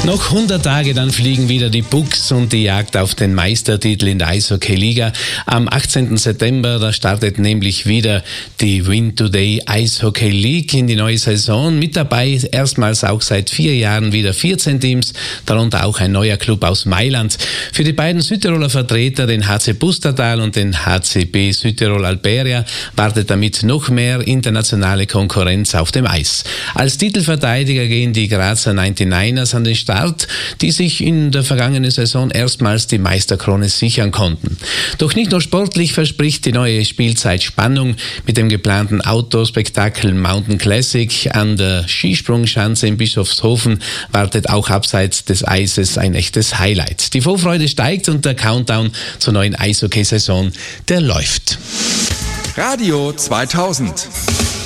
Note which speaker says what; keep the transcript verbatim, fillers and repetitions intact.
Speaker 1: Noch hundert Tage, dann fliegen wieder die Pucks und die Jagd auf den Meistertitel in der Eishockey-Liga. Am achtzehnten September, da startet nämlich wieder die Win Today Eishockey League in die neue Saison. Mit dabei erstmals auch seit vier Jahren wieder vierzehn Teams, darunter auch ein neuer Club aus Mailand. Für die beiden Südtiroler Vertreter, den H C Pustertal und den H C B Südtirol Alperia, wartet damit noch mehr internationale Konkurrenz auf dem Eis. Als Titelverteidiger gehen die Grazer neunundneunzigers an den Start, die sich in der vergangenen Saison erstmals die Meisterkrone sichern konnten. Doch nicht nur sportlich verspricht die neue Spielzeit Spannung. Mit dem geplanten Outdoor-Spektakel Mountain Classic an der Skisprungschanze in Bischofshofen wartet auch abseits des Eises ein echtes Highlight. Die Vorfreude steigt und der Countdown zur neuen Eishockey-Saison, der läuft.
Speaker 2: Radio zweitausend.